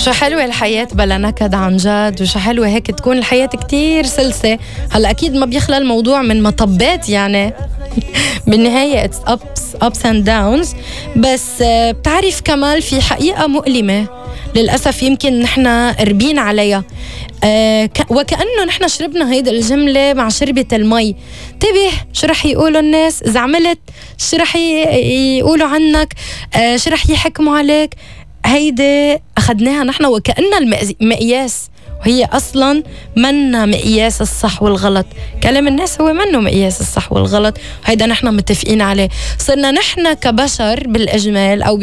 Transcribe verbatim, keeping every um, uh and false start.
شو حلوة الحياة بلا نكد عن جد، وشو حلوة هيك تكون الحياة كتير سلسة. هلا أكيد ما بيخلى الموضوع من مطبات يعني بالنهاية it's ups, ups and downs. بس بتعرف كمال في حقيقة مؤلمة للأسف يمكن نحنا قربين عليها، آه وكأنه نحنا شربنا هيدا الجملة مع شربة المي. انتبه شو رح يقولوا الناس إذا عملت، شو رح يقولوا عنك، آه شو رح يحكموا عليك. هيدا أخدناها نحنا وكأنها المقياس، وهي أصلاً منا مقياس الصح والغلط. كلام الناس هو منه مقياس الصح والغلط، هيدا نحنا متفقين عليه. صرنا نحنا كبشر بالإجمال أو